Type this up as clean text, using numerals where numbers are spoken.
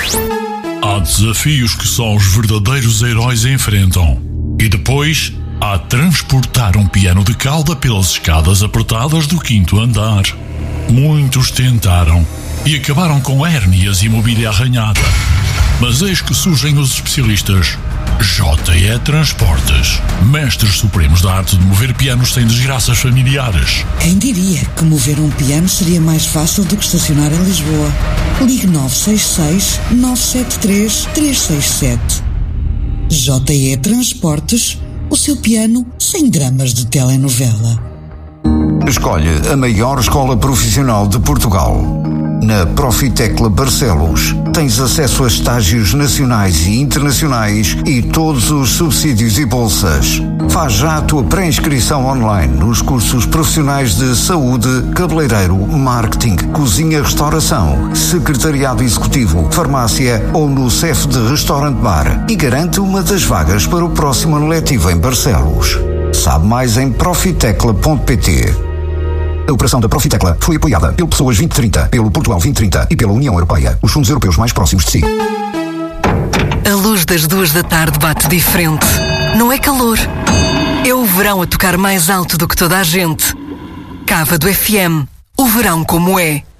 Há desafios que só os verdadeiros heróis enfrentam. E depois, há transportar um piano de cauda pelas escadas apertadas do 5º andar. Muitos tentaram e acabaram com hérnias e mobília arranhada. Mas eis que surgem os especialistas JE Transportes, mestres supremos da arte de mover pianos sem desgraças familiares. Quem diria que mover um piano seria mais fácil do que estacionar em Lisboa? Ligue 966-973-367. JE Transportes, o seu piano sem dramas de telenovela. Escolhe a maior escola profissional de Portugal. Na Profitecla Barcelos tens acesso a estágios nacionais e internacionais e todos os subsídios e bolsas. Faz já a tua pré-inscrição online nos cursos profissionais de saúde, cabeleireiro, marketing, cozinha, restauração, secretariado executivo, farmácia ou no CEF de Restaurante Bar e garante uma das vagas para o próximo ano letivo em Barcelos. Sabe mais em profitecla.pt. A operação da Profitecla foi apoiada pelo Pessoas 2030, pelo Portugal 2030 e pela União Europeia, os fundos europeus mais próximos de si. A luz das 2 da tarde bate diferente. Não é calor. É o verão a tocar mais alto do que toda a gente. Cávado FM. O verão como é.